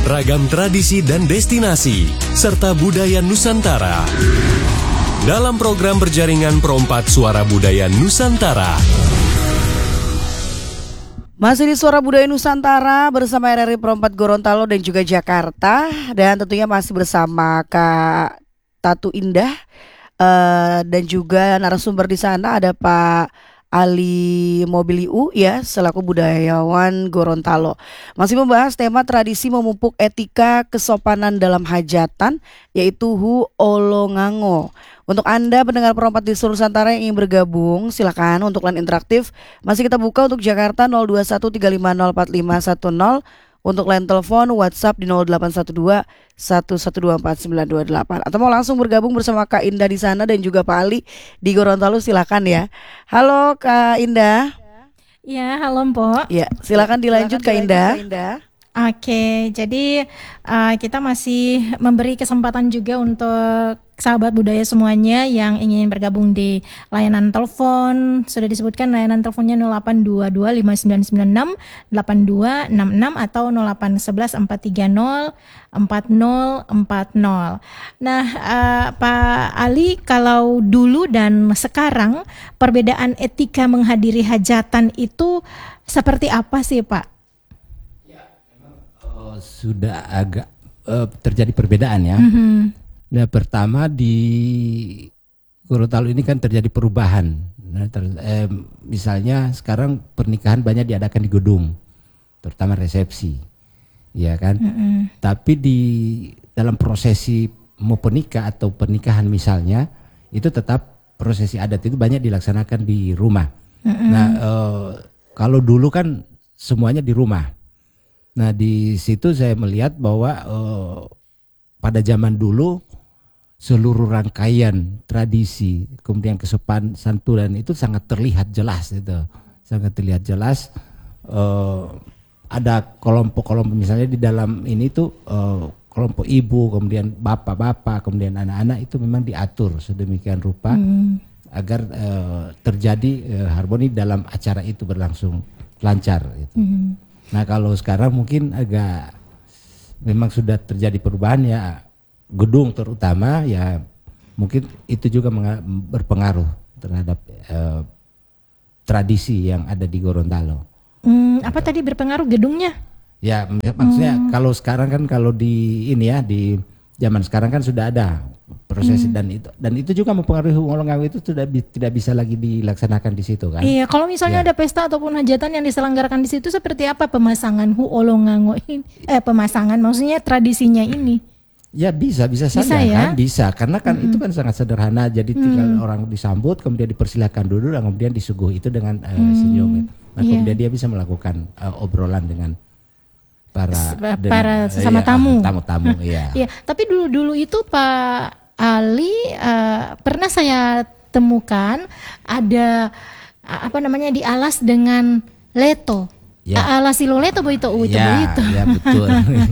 ragam tradisi dan destinasi, serta budaya Nusantara. Dalam program berjaringan Perompak Suara Budaya Nusantara. Masih di Suara Budaya Nusantara bersama RRI Perompak Gorontalo dan juga Jakarta. Dan tentunya masih bersama Kak Tatu Indah. Dan juga narasumber di sana ada Pak Ali Mobiliu ya, selaku budayawan Gorontalo. Masih membahas tema tradisi memupuk etika kesopanan dalam hajatan, yaitu Hu Olongango. Untuk Anda pendengar Perompak di seluruh Nusantara yang ingin bergabung, silakan untuk line interaktif masih kita buka untuk Jakarta 0213504510, untuk line telepon WhatsApp di 0812-1124928, atau mau langsung bergabung bersama Kak Indah di sana dan juga Pak Ali di Gorontalo, silakan ya. Halo Kak Indah. Ya, halo Mpok. Ya, silakan dilanjut Kak Indah. Oke, jadi kita masih memberi kesempatan juga untuk sahabat budaya semuanya yang ingin bergabung di layanan telepon. Sudah disebutkan layanan teleponnya 0822-5996-8266 atau 0811-430-4040. Nah, Pak Ali, kalau dulu dan sekarang perbedaan etika menghadiri hajatan itu seperti apa sih Pak? Sudah agak terjadi perbedaan ya. Nah, pertama di Gorontalo ini kan terjadi perubahan. Nah, misalnya sekarang pernikahan banyak diadakan di gedung, terutama resepsi, ya kan. Tapi di dalam prosesi mau penikah atau pernikahan misalnya, itu tetap prosesi adat itu banyak dilaksanakan di rumah. Nah, kalau dulu kan semuanya di rumah. Nah, di situ saya melihat bahwa pada zaman dulu seluruh rangkaian tradisi, kemudian kesopanan santunan itu sangat terlihat jelas itu. Sangat terlihat jelas. Ada kelompok-kelompok misalnya di dalam ini tuh kelompok ibu, kemudian bapak-bapak, kemudian anak-anak itu memang diatur sedemikian rupa agar terjadi harmoni dalam acara itu berlangsung lancar gitu. Nah, kalau sekarang mungkin agak memang sudah terjadi perubahan ya, gedung terutama ya, mungkin itu juga berpengaruh terhadap tradisi yang ada di Gorontalo. Apa tadi berpengaruh gedungnya? Ya, maksudnya kalau sekarang kan, kalau di ini ya, di zaman sekarang kan sudah ada prosesi dan itu juga mempengaruhi Olongango itu sudah tidak bisa lagi dilaksanakan di situ kan. Iya, kalau misalnya ada pesta ataupun hajatan yang diselenggarakan di situ, seperti apa pemasangan Olongango ini? Pemasangan maksudnya tradisinya ini? Ya bisa saja ya? kan, bisa, karena kan itu kan sangat sederhana. Jadi tinggal orang disambut, kemudian dipersilakan duduk, dan kemudian disuguh itu dengan senyum. Nah, kemudian dia bisa melakukan obrolan dengan para sesama tamu. Tamu-tamu, iya. Iya, tapi dulu itu Pak Ali, pernah saya temukan ada dialas dengan leto. Ya. Alas silo leto begitu. Ya, betul.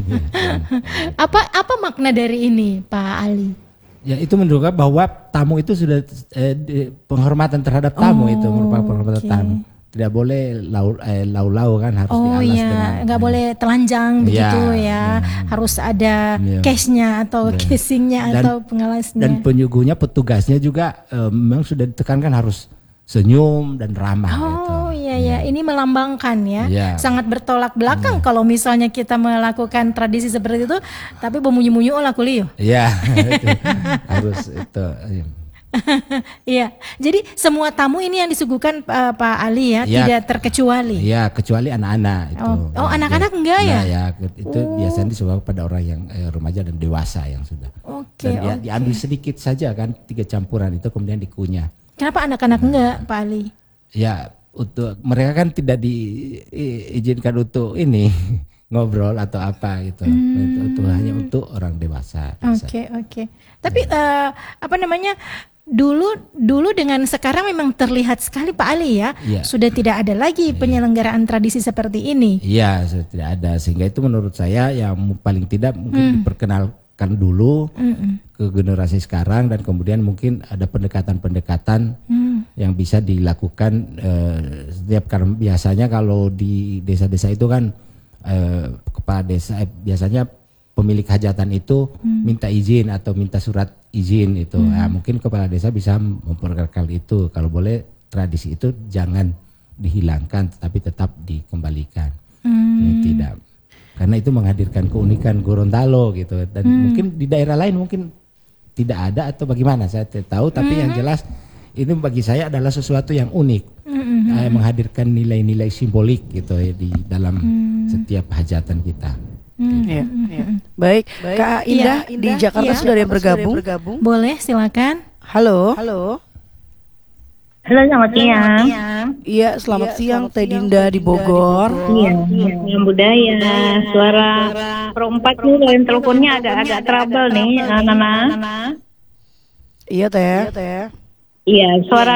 Apa makna dari ini, Pak Ali? Ya, itu menunjukkan bahwa tamu itu sudah penghormatan terhadap tamu, itu merupakan penghormatan tamu. Tidak boleh lau-lau kan, harus dialas dengan, nggak boleh telanjang begitu ya. Harus ada case-nya atau casingnya atau pengalasnya. Dan penyuguhnya, petugasnya juga memang sudah ditekankan harus senyum dan ramah. Iya, ini melambangkan ya. Sangat bertolak belakang kalau misalnya kita melakukan tradisi seperti itu, tapi bemunyi-munyi olah kuliah. Iya, harus itu. Iya, jadi semua tamu ini yang disuguhkan Pak Ali ya, tidak terkecuali. Iya, kecuali anak-anak itu. Anak-anak enggak ya? Ya, itu biasanya disuguhkan pada orang yang remaja dan dewasa yang sudah. Dan diambil sedikit saja kan, 3 campuran itu kemudian dikunyah. Kenapa anak-anak enggak, Pak Ali? Ya, untuk mereka kan tidak diizinkan untuk ini ngobrol atau apa gitu. Itu hanya untuk orang dewasa. Oke. Tapi dulu dengan sekarang memang terlihat sekali Pak Ali ya. Sudah tidak ada lagi penyelenggaraan tradisi seperti ini. Iya, sudah tidak ada, sehingga itu menurut saya yang paling tidak mungkin diperkenalkan dulu ke generasi sekarang, dan kemudian mungkin ada pendekatan-pendekatan yang bisa dilakukan setiap, karena biasanya kalau di desa-desa itu kan kepala desa biasanya pemilik hajatan itu minta izin atau minta surat izin itu. Nah, mungkin kepala desa bisa memperkenalkan itu. Kalau boleh tradisi itu jangan dihilangkan tapi tetap dikembalikan. Ini tidak. Karena itu menghadirkan keunikan Gorontalo gitu. Dan mungkin di daerah lain mungkin tidak ada atau bagaimana saya tidak tahu, tapi yang jelas ini bagi saya adalah sesuatu yang unik. Menghadirkan nilai-nilai simbolik gitu ya di dalam setiap hajatan kita. Iya. Baik, Kak Indah di Jakarta sudah ada yang bergabung. Boleh, silakan. Halo. Halo, selamat siang. Iya, selamat siang Teh Dinda di Bogor. Iya, yang budaya. Suara perempat nih, lain teleponnya agak trouble nih, Nana. Iya, Teh. Iya,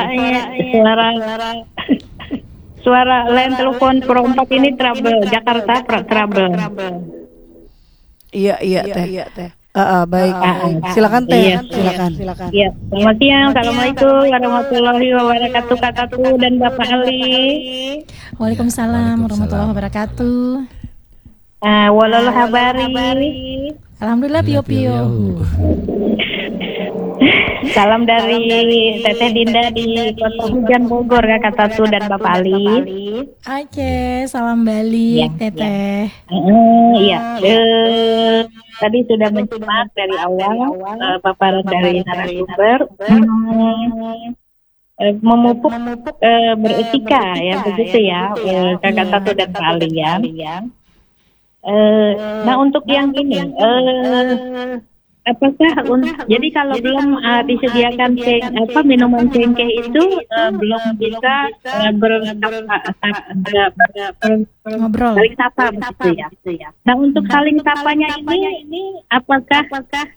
suara lain telepon perempat ini trouble. Jakarta trouble. Iya, Teh. Baik. Silakan Teh. Iya, Silakan. Iya, selamat siang. Assalamualaikum warahmatullahi wabarakatuh, Kak Tatu dan Bapak Ali. Waalaikumsalam warahmatullahi wabarakatuh. Walal habari. Alhamdulillah pio-pio. Salam dari Teteh Dinda di Kota Hujan Bogor, Kak Tatu dan Bapak Ali. Oke, salam balik Teteh. Iya. Tadi sudah menyimak dari awal paparan dari narasumber. Memupuk beretika ya, begitu ya, Kak Tatu dan Pak Ali ya. Nah, untuk yang ini apakah jadi kalau belum disediakan minuman cengkeh itu belum bisa Ngobrol. saling sapa begitu ya. Nah, untuk saling sapanya ini apakah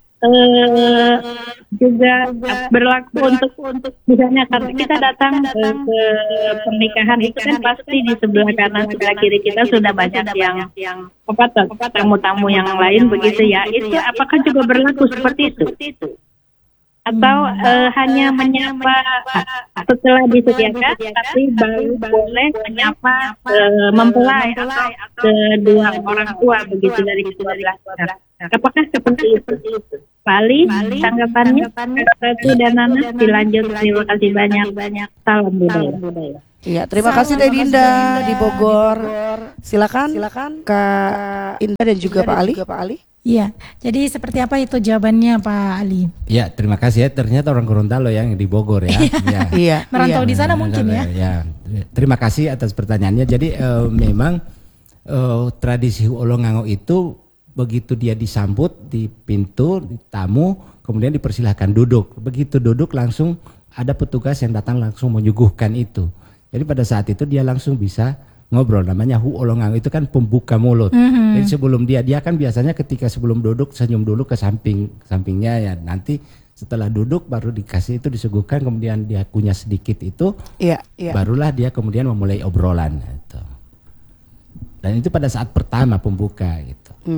juga berlaku untuk misalnya karena kita datang ke pernikahan itu kan pasti di sebelah kanan sebelah kiri kita sudah banyak yang tamu-tamu yang lain begitu ya. Itu apakah juga berlaku seperti itu? Atau hanya menyapa setelah disediakan tapi baru boleh menyapa mempelai atau kedua orang tua begitu dari kedua belah pihak? Apakah seperti itu? Pak Ali, tanggapannya Ratu dan Nana dilanjut. Terima kasih banyak. Salam budaya. Iya, terima kasih Teh Dinda di Bogor. Silakan Kak Indah dan juga Pak Ali. Iya, jadi seperti apa itu jawabannya Pak Ali? Ya, terima kasih ya. Ternyata orang Gorontalo yang di Bogor ya. Iya. Merantau di sana mungkin ya. Ya, terima kasih atas pertanyaannya. Jadi memang tradisi Olongango itu begitu dia disambut di pintu, di tamu, kemudian dipersilahkan duduk. Begitu duduk langsung ada petugas yang datang langsung menyuguhkan itu. Jadi pada saat itu dia langsung bisa ngobrol, namanya Hu Olongango itu kan pembuka mulut. Jadi sebelum dia kan biasanya ketika sebelum duduk senyum dulu ke sampingnya ya, nanti setelah duduk baru dikasih itu disuguhkan, kemudian dia kunyah sedikit itu, barulah dia kemudian memulai obrolan gitu. Dan itu pada saat pertama pembuka gitu.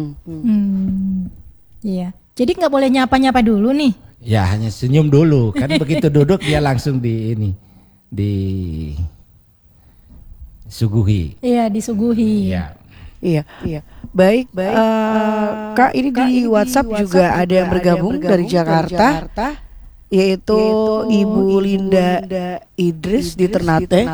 Iya. Jadi nggak boleh nyapa-nyapa dulu nih? Ya hanya senyum dulu kan begitu duduk dia langsung disuguhi. Iya, disuguhi. Iya. Baik. Kak, ini di WhatsApp juga ada yang bergabung dari Jakarta, yaitu Ibu Linda Idris di Ternate.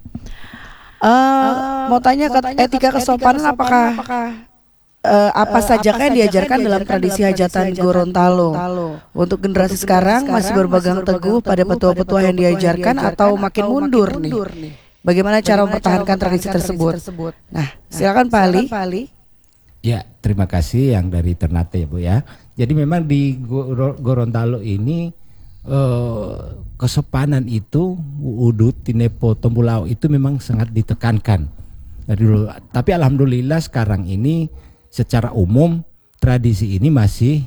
Mau tanya etika kesopanan apakah apa saja yang diajarkan dalam tradisi hajatan Gorontalo? Untuk generasi sekarang masih berpegang teguh pada petua-petua yang diajarkan atau makin mundur nih? Bagaimana cara mempertahankan tradisi tersebut? Nah, silakan Pak Ali. Ya, terima kasih yang dari Ternate ya Bu ya. Jadi memang di Gorontalo ini kesopanan itu udut, tinepo, tembulau itu memang sangat ditekankan dari dulu. Tapi alhamdulillah sekarang ini secara umum tradisi ini masih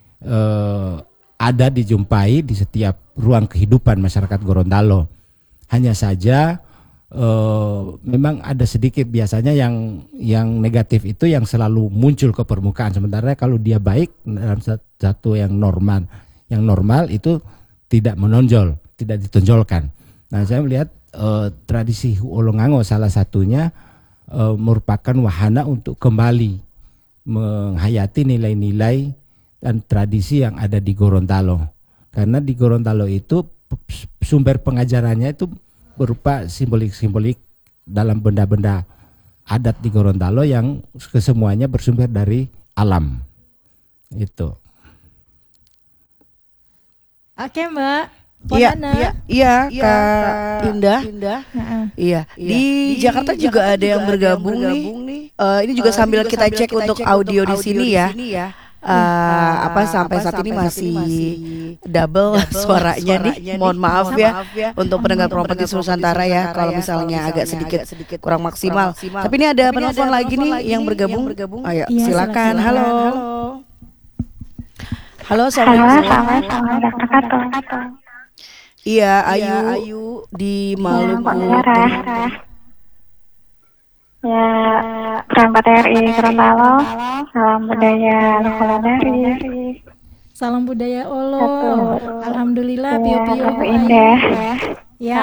ada dijumpai di setiap ruang kehidupan masyarakat Gorontalo. Hanya saja memang ada sedikit biasanya yang negatif itu yang selalu muncul ke permukaan. Sementara kalau dia baik dalam satu yang normal itu tidak menonjol, tidak ditonjolkan. Nah, saya melihat tradisi Olongango salah satunya merupakan wahana untuk kembali menghayati nilai-nilai dan tradisi yang ada di Gorontalo. Karena di Gorontalo itu sumber pengajarannya itu berupa simbolik-simbolik dalam benda-benda adat di Gorontalo yang kesemuanya bersumber dari alam. Itu. Oke, Mbak. Iya, Ponana. Kak Indah. Iya. Di Jakarta juga ada yang bergabung nih. Ini juga sambil kita cek untuk audio di sini ya. Sampai saat ini masih double suaranya nih. Mohon maaf ya untuk pendengar Perompak Nusantara ya kalau misalnya agak sedikit kurang maksimal. Tapi ini ada penelpon lagi nih yang bergabung. Ayo, silakan. Halo. Halo, assalamualaikum. Iya, Ayu di Maluku. Ya, perangkat RI Gorontalo, salam budaya Lokolodari. Salam budaya Olo. Alhamdulillah, pio-pio. Ratu Indah. Ya.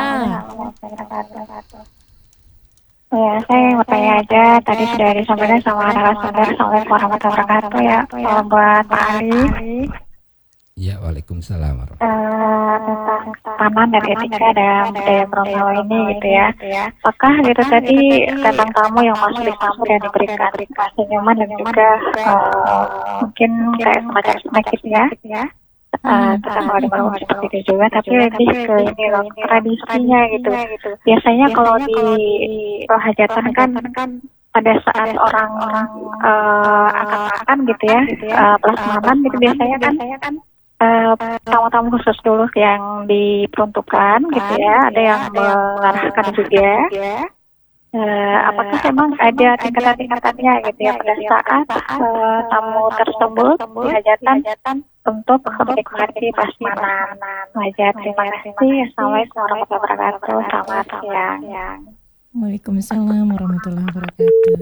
Ya, saya mau tanya aja. Tadi sudah disampaikan sama narasumber. Assalamualaikum warahmatullahi wabarakatuh ya. Salam buat Pak Ali. Ya, waalaikumsalam. Tentang taman dan etika dan budaya Gorontalo ini gitu ya. Apakah gitu tadi tentang tamu yang masuk disambut dan diberikan senyuman dan juga mungkin kayak semacam sedikit ya. Kita kalau di Maluku seperti itu juga, tapi lebih ke ini loh tradisinya gitu. Biasanya kalau di hajatan kan pada saat orang akan gitu ya, prasmanan gitu biasanya kan tamu-tamu khusus dulu yang diperuntukkan gitu ya, ada yang mengarahkan juga. Apakah memang ada tingkatan-tingkatannya gitu ya pada saat tamu tersebut di hajatan untuk menikmati prasmanan. Wajar, terima kasih. Assalamualaikum warahmatullahi wabarakatuh. Selamat siang. Waalaikumsalam warahmatullahi wabarakatuh.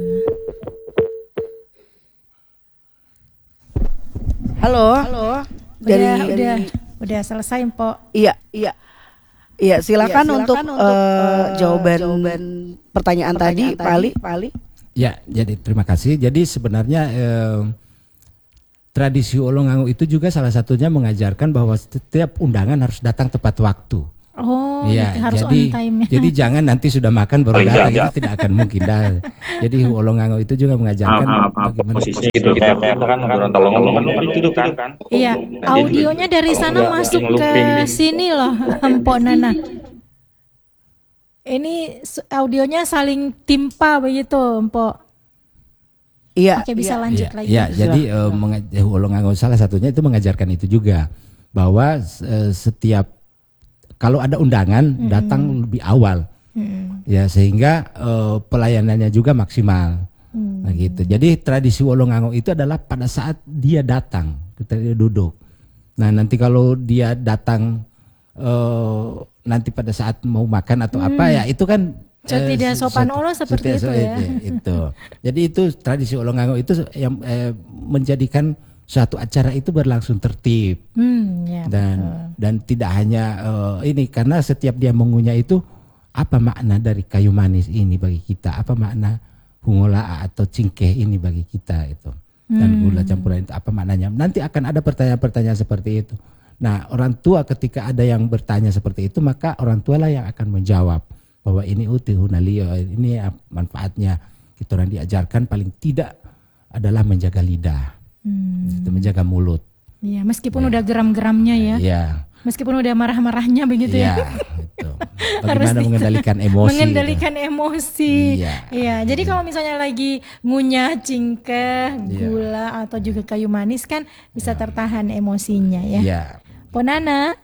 Halo. Udah selesai, Mpok. Iya, silakan untuk jawaban pertanyaan tadi, Pak Ali. Ya, jadi terima kasih. Jadi sebenarnya tradisi Olongango itu juga salah satunya mengajarkan bahwa setiap undangan harus datang tepat waktu. Oh, ya, harus jadi, on time. Jadi jangan nanti sudah makan baru datang, itu tidak akan mungkin dah. Jadi Olongango itu juga mengajarkan bagaimana posisinya gitu. Kayak kan Gorontalo ngomong itu kan. Iya, audionya dari sana masuk ke sini loh, Mpok Nana. Ini audionya saling timpa begitu, Mpok. Iya. Oke, bisa lanjut lagi. Ya, jadi Olongango salah satunya itu mengajarkan itu juga bahwa setiap kalau ada undangan datang lebih awal, ya sehingga pelayanannya juga maksimal, nah gitu. Jadi tradisi Olongango itu adalah pada saat dia datang, kita duduk. Nah nanti kalau dia datang nanti pada saat mau makan atau apa ya itu kan tidak sopan Olo seperti itu ya. Itu. Jadi itu tradisi Olongango itu yang menjadikan suatu acara itu berlangsung tertib ya, dan tidak hanya ini, karena setiap dia mengunyah itu apa makna dari kayu manis ini bagi kita, apa makna hungola atau cingkeh ini bagi kita itu, dan gula campuran itu apa maknanya. Nanti akan ada pertanyaan-pertanyaan seperti itu. Nah orang tua ketika ada yang bertanya seperti itu, maka orang tua lah yang akan menjawab bahwa ini hunalio, ini manfaatnya. Kita orang diajarkan paling tidak adalah menjaga lidah. Menjaga mulut. Iya, meskipun udah geram-geramnya ya. Iya. Meskipun udah marah-marahnya begitu ya. Gitu. Bagaimana mengendalikan emosi? Mengendalikan emosi. Iya. Iya. Jadi kalau misalnya lagi ngunyah cingkeh, gula atau juga kayu manis kan bisa tertahan emosinya ya. Iya. Ponana.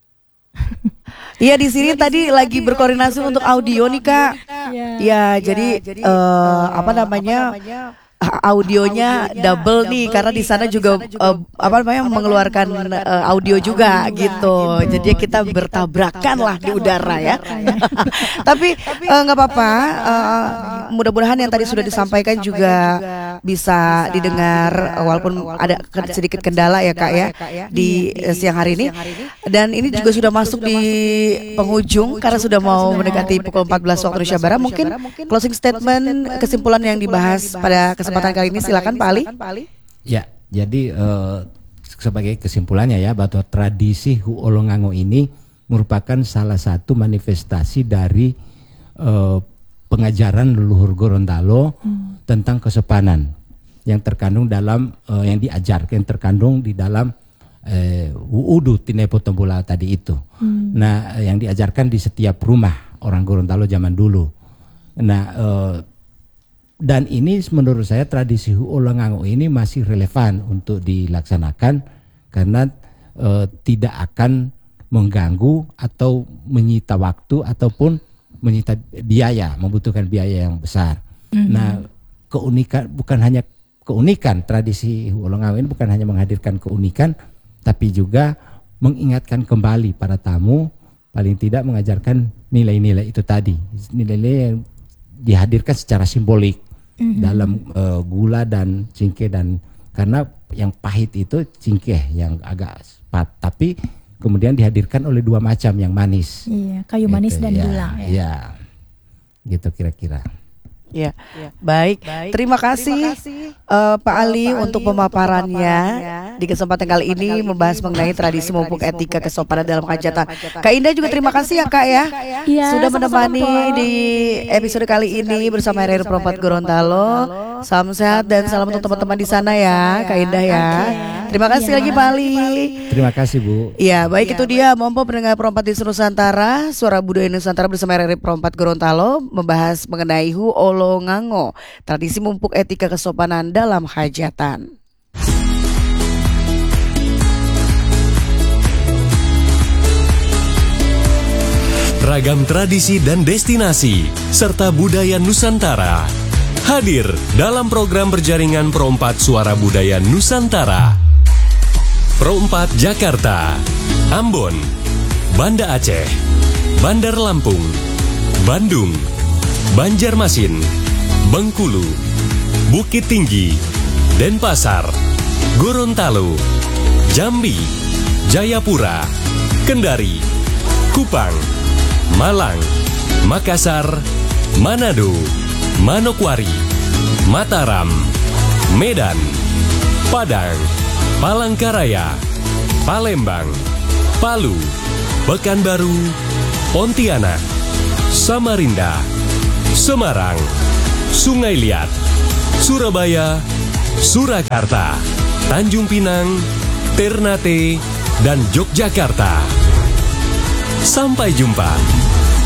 Iya, di sini tadi lagi berkoordinasi untuk audio nih, Kak. Iya, jadi apa namanya? Audionya double nih karena di sana juga mengeluarkan audio juga gitu. Jadi kita bertabrakan lah di udara ya. Tapi nggak apa-apa. Mudah-mudahan yang tadi sudah disampaikan juga bisa didengar walaupun ada sedikit kendala ya Kak ya di siang hari ini. Dan ini juga sudah masuk di penghujung karena sudah mau mendekati pukul 14 waktu Indonesia Barat. Mungkin closing statement, kesimpulan yang dibahas pada kesempatan kesempatan kali ini. Silakan Pak Ali. Ya, jadi sebagai kesimpulannya ya, bahwa tradisi Huolongango ini merupakan salah satu manifestasi dari pengajaran leluhur Gorontalo tentang kesopanan yang terkandung dalam yang terkandung di dalam Uudu Tinepo Tombola tadi itu. Nah, yang diajarkan di setiap rumah orang Gorontalo zaman dulu. Nah, dan ini menurut saya tradisi Huolongango ini masih relevan untuk dilaksanakan karena tidak akan mengganggu atau menyita waktu ataupun menyita biaya, membutuhkan biaya yang besar. Nah, keunikan tradisi Huolongango ini bukan hanya menghadirkan keunikan, tapi juga mengingatkan kembali para tamu, paling tidak mengajarkan nilai-nilai itu tadi, nilai-nilai yang dihadirkan secara simbolik dalam gula dan cingkeh, dan karena yang pahit itu cingkeh yang agak pat, tapi kemudian dihadirkan oleh dua macam yang manis. Iya, kayu manis dan gula. Ya, gitu kira-kira. Ya, baik. Terima kasih Pak Ali untuk pemaparannya di kesempatan kali ini membahas mengenai tradisi memupuk etika kesopanan dalam hajatan. Kak Indah juga terima kasih ya Kak ya, sudah menemani di episode kali ini bersama RRI Perempat Gorontalo. Salam sehat dan salam untuk teman-teman di sana ya Kak Indah ya. Terima kasih lagi Pak Ali. Terima kasih Bu. Ya, baik itu dia Mompo pendengar Perempat di Nusantara, Suara Budaya Nusantara bersama RRI Perempat Gorontalo membahas mengenai Huolongango, tradisi memupuk etika kesopanan dalam hajatan. Ragam tradisi dan destinasi serta budaya Nusantara hadir dalam program berjaringan Perempat Suara Budaya Nusantara. Perempat Jakarta, Ambon, Banda Aceh, Bandar Lampung, Bandung, Banjarmasin, Bengkulu, Bukit Tinggi, Denpasar, Gorontalo, Jambi, Jayapura, Kendari, Kupang, Malang, Makassar, Manado, Manokwari, Mataram, Medan, Padang, Palangkaraya, Palembang, Palu, Pekanbaru, Pontianak, Samarinda, Semarang, Sungai Liat, Surabaya, Surakarta, Tanjung Pinang, Ternate, dan Yogyakarta. Sampai jumpa.